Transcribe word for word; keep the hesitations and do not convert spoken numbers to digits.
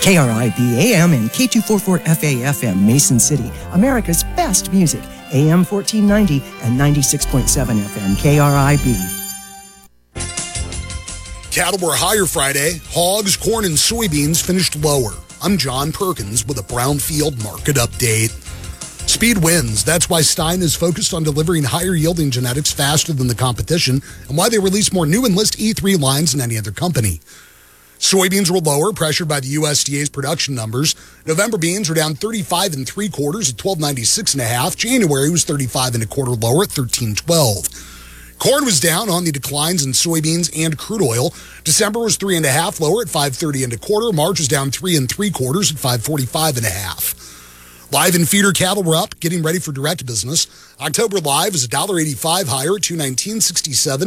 K R I B A M and K two forty-four F A F M, Mason City, America's best music, A M fourteen ninety and ninety-six point seven F M, K R I B. Cattle were higher Friday. Hogs, corn, and soybeans finished lower. I'm John Perkins with a Brownfield market update. Speed wins. That's why Stein is focused on delivering higher yielding genetics faster than the competition and why they release more new Enlist E three lines than any other company. Soybeans were lower, pressured by the U S D A's production numbers. November beans were down thirty-five and three quarters at twelve ninety-six and a half. January was thirty-five and a quarter lower at thirteen twelve. Corn was down on the declines in soybeans and crude oil. December was three and a half lower at five thirty and a quarter. March was down three and three quarters at five forty-five and a half. Live and feeder cattle were up, getting ready for direct business. October live is one dollar eighty-five higher at two nineteen sixty-seven.